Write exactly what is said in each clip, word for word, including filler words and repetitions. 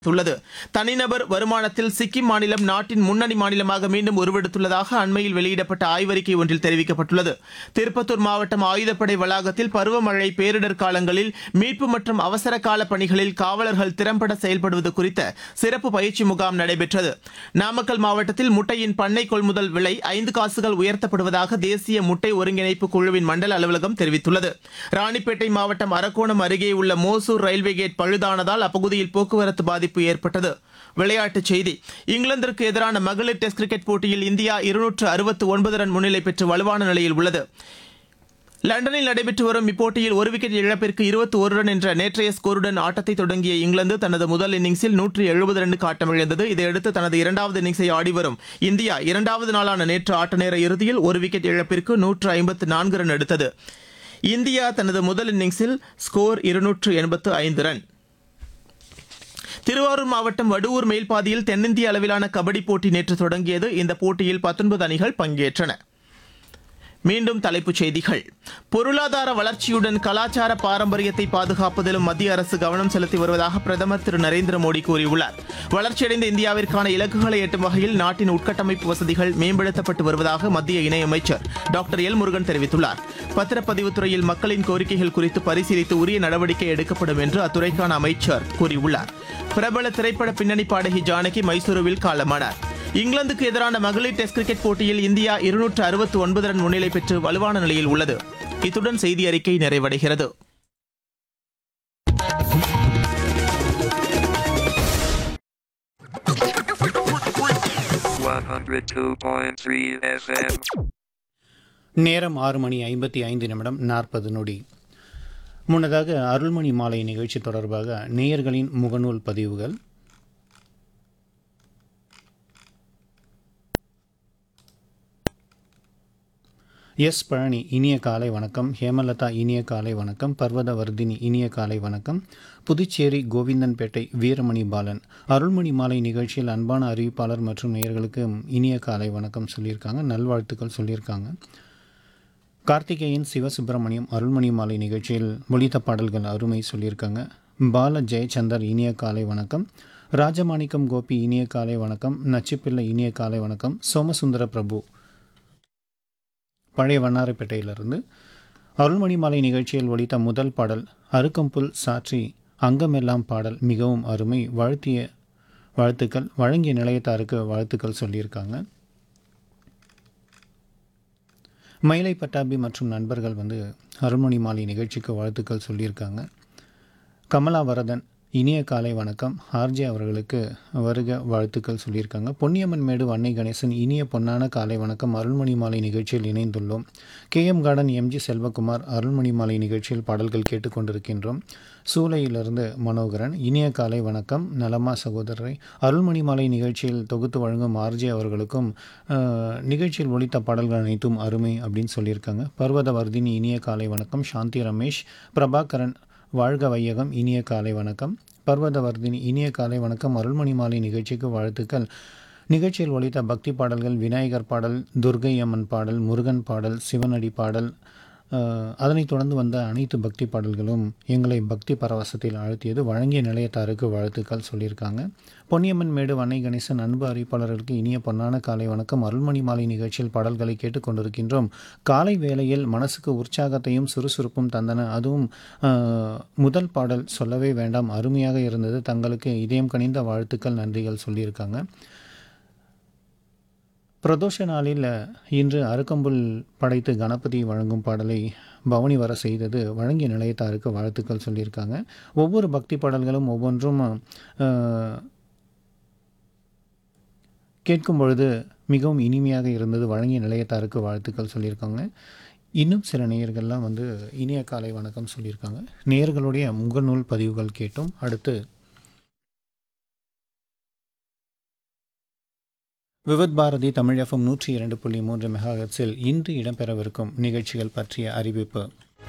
உள்ளது. தனிநபர் வருமானத்தில் சிக்கிம் மாநிலம் நாட்டின் முன்னணி மாநிலமாக மீண்டும் உருவெடுத்துள்ளதாக அண்மையில் வெளியிடப்பட்ட ஆய்வறிக்கை ஒன்றில் தெரிவிக்கப்பட்டுள்ளது. திருப்பத்தூர் மாவட்டம் ஆயுதப்படை வளாகத்தில் பருவமழை பேரிடர் காலங்களில் மீட்பு மற்றும் அவசர கால பணிகளில் காவலர்கள் திறம்பட செயல்படுவது குறித்த சிறப்பு பயிற்சி முகாம் நடைபெற்றது. நாமக்கல் மாவட்டத்தில் முட்டையின் பண்ணை கொள்முதல் விலை ஐந்து காசுகள் உயர்த்தப்படுவதாக தேசிய முட்டை ஒருங்கிணைப்பு குழுவின் மண்டல அலுவலகம் தெரிவித்துள்ளது. ராணிப்பேட்டை மாவட்டம் அரக்கோணம் அருகே உள்ள மோசூர் ரயில்வே கேட் பழுதானதால் அப்பகுதியில் போக்குவரத்து பாதிப்பு ஏற்பட்டது. விளையாட்டுச் செய்தி. இங்கிலாந்திற்கு எதிரான மகளிர் டெஸ்ட் கிரிக்கெட் போட்டியில் இந்தியா இருநூற்று அறுபத்து ஒன்பது ரன் முன்னிலை பெற்று வலுவான நிலையில் உள்ளது. லண்டனில் நடைபெற்று வரும் இப்போட்டியில் ஒரு விக்கெட் இழப்பிற்கு இருபத்தி ஒரு ரன் என்ற நேற்றைய ஸ்கோருடன் ஆட்டத்தை தொடங்கிய இங்கிலாந்து தனது முதல் இன்னிங்ஸில் நூற்று எழுபது ரன்னுக்கு ஆட்டமிழந்தது. இதையடுத்து தனது இரண்டாவது இன்னிங்ஸை ஆடி வரும் இந்தியா இரண்டாவது நாளான நேற்று ஆட்ட நேர இறுதியில் ஒரு விக்கெட் இழப்பிற்கு நூற்று ஐம்பத்து நான்கு ரன் எடுத்தது. இந்தியா தனது முதல் இன்னிங்ஸில் ஸ்கோர் இருநூற்று எண்பத்து ஐந்து ரன். திருவாரூர் மாவட்டம் வடுவூர் மேல்பாதியில் தென்னிந்திய அளவிலான கபடி போட்டி நேற்று தொடங்கியது. இந்த போட்டியில் பத்தொன்பது அணிகள் பங்கேற்றன. மீண்டும் தலைப்புச் செய்திகள். பொருளாதார வளர்ச்சியுடன் கலாச்சார பாரம்பரியத்தை பாதுகாப்பதிலும் மத்திய அரசு கவனம் செலுத்தி வருவதாக பிரதமர் திரு நரேந்திர மோடி கூறியுள்ளார். வளர்ச்சியடைந்த இந்தியாவிற்கான இலக்குகளை எட்டும் வகையில் நாட்டின் உட்கட்டமைப்பு வசதிகள் மேம்படுத்தப்பட்டு வருவதாக மத்திய இணையமைச்சர் டாக்டர் எல் முருகன் தெரிவித்துள்ளார். பத்திரப்பதிவுத் துறையில் மக்களின் கோரிக்கைகள் குறித்து பரிசீலித்து உரிய நடவடிக்கை எடுக்கப்படும் என்று அத்துறைக்கான அமைச்சர் கூறியுள்ளார். பிரபல திரைப்பட பின்னணி பாடகி ஜானகி மைசூருவில் காலமானார். இங்கிலாந்துக்கு எதிரான மகளிர் டெஸ்ட் கிரிக்கெட் போட்டியில் இந்தியா இருநூற்று அறுபத்து ஒன்பது ரன் முன்னிலை பெற்று வலுவான நிலையில் உள்ளது. இத்துடன் செய்தி அறிக்கை நிறைவடைகிறது. நேரம் ஆறு மணி ஐம்பத்தி ஐந்து நிமிடம் நாற்பது நொடி. முன்னதாக அருள்மணி மாலை நிகழ்ச்சி தொடர்பாக நேயர்களின் முகநூல் பதிவுகள். எஸ் பழனி இனிய காலை வணக்கம். ஹேமலதா இனிய காலை வணக்கம். பர்வதவர்தினி இனிய காலை வணக்கம். புதுச்சேரி கோவிந்தன்பேட்டை வீரமணி பாலன் அருள்மணி மாலை நிகழ்ச்சியில் அன்பான அறிவிப்பாளர் மற்றும் நேயர்களுக்கு இனிய காலை வணக்கம் சொல்லியிருக்காங்க. நல்வாழ்த்துக்கள் சொல்லியிருக்காங்க. கார்த்திகேயன் சிவசுப்பிரமணியம் அருள்மணி மாலை நிகழ்ச்சியில் ஒலித்த பாடல்கள் அருமை சொல்லியிருக்காங்க. பால ஜெயச்சந்தர் இனிய காலை வணக்கம். ராஜமாணிக்கம் கோபி இனிய காலை வணக்கம். நச்சிப்பிள்ளை இனிய காலை வணக்கம். சோமசுந்தர பிரபு பழைய வண்ணாரப்பேட்டையிலிருந்து அருள்மணி மாலை நிகழ்ச்சியில் ஒலித்த முதல் பாடல் அருக்கம்புல் சாற்றி அங்கமெல்லாம் பாடல் மிகவும் அருமை, வாழ்த்திய வாழ்த்துக்கள், வழங்கிய நிலையத்தாருக்கு வாழ்த்துக்கள் சொல்லியிருக்காங்க. மயிலை பட்டாபி மற்றும் நண்பர்கள் வந்து அருள்மணி மாலை நிகழ்ச்சிக்கு வாழ்த்துக்கள் சொல்லியிருக்காங்க. கமலா வரதன் இனிய காலை வணக்கம். ஆர்ஜே அவர்களுக்கு வருக வாழ்த்துக்கள் சொல்லியிருக்காங்க. பொன்னியம்மன் மேடு வன்னை கணேசன் இனிய பொன்னான காலை வணக்கம். அருள்மணி மாலை நிகழ்ச்சியில் இணைந்துள்ளோம். K M garden MG Selvakumar Arulmani மாலை நிகழ்ச்சியில் பாடல்கள் கேட்டுக்கொண்டிருக்கின்றோம். சூளையிலிருந்து மனோகரன் இனிய காலை வணக்கம். நலமா சகோதரரை அருள்மணி மாலை நிகழ்ச்சியில் தொகுத்து வழங்கும் ஆர்ஜே அவர்களுக்கும் நிகழ்ச்சியில் ஒலித்த பாடல்கள் அனைத்தும் அருமை அப்படின்னு சொல்லியிருக்காங்க. பர்வதவர்தினி இனிய காலை வணக்கம். சாந்தி ரமேஷ் பிரபாகரன் வாழ்க வையகம் இனிய காலை வணக்கம். பர்வதவர்தினி இனிய காலை வணக்கம். அருள்மணி மாலை நிகழ்ச்சிக்கு வாழ்த்துக்கள். நிகழ்ச்சியில் ஒலித்த பக்தி பாடல்கள் விநாயகர் பாடல், துர்கை அம்மன் பாடல், முருகன் பாடல், சிவனடி பாடல், அதனைத் தொடர்ந்து வந்த அனைத்து பக்தி பாடல்களும் எங்களை பக்தி பரவசத்தில் ஆழ்த்தியது. வழங்கிய நிலையத்தாருக்கு வாழ்த்துக்கள் சொல்லியிருக்காங்க. பொன்னியம்மன் மேடு வன்னை கணேசன் அன்பு அறிவிப்பாளர்களுக்கு இனிய பொன்னான காலை வணக்கம். அருள்மணி மாலை நிகழ்ச்சியில் பாடல்களை கேட்டுக்கொண்டிருக்கின்றோம். காலை வேளையில் மனசுக்கு உற்சாகத்தையும் சுறுசுறுப்பும் தந்தன. அதுவும் முதல் பாடல் சொல்லவே வேண்டாம், அருமையாக இருந்தது. தங்களுக்கு இதயம் கனிந்த வாழ்த்துக்கள், நன்றிகள் சொல்லியிருக்காங்க. பிரதோஷ நாளில் இன்று அருக்கம்புல் படைத்து கணபதி வழங்கும் பாடலை பவனி வர செய்தது. வழங்கிய நிலையத்தாருக்கு வாழ்த்துக்கள் சொல்லியிருக்காங்க. ஒவ்வொரு பக்தி பாடல்களும் ஒவ்வொன்றும் கேட்கும் பொழுது மிகவும் இனிமையாக இருந்தது. வழங்கிய நிலையத்தாருக்கு வாழ்த்துக்கள் சொல்லியிருக்காங்க. இன்னும் சில நேயர்கள்லாம் வந்து இனிய காலை வணக்கம் சொல்லியிருக்காங்க. நேயர்களுடைய முகநூல் பதிவுகள் கேட்டோம். அடுத்து விவித் பாரதி தமிழ் எஃப்எம் நூற்றி இரண்டு புள்ளி மூன்று மெகாஹெர்ட்ஸில் இன்று இடம்பெறவிருக்கும் நிகழ்ச்சிகள் பற்றிய அறிவிப்பு.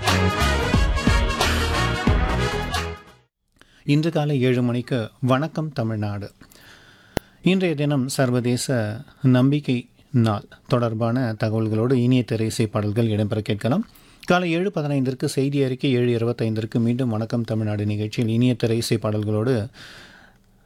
இன்று காலை ஏழு மணிக்கு வணக்கம் தமிழ்நாடு. இன்றைய தினம் சர்வதேச நம்பிக்கை நாள் தொடர்பான தகவல்களோடு இனிய திரையிசை பாடல்கள் இடம்பெற கேட்கலாம். காலை ஏழு பதினைந்திற்கு செய்தி அறிக்கை, ஏழு இருபத்தைந்திற்கு மீண்டும் வணக்கம் தமிழ்நாடு நிகழ்ச்சியில் இனிய திரையிசை பாடல்களோடு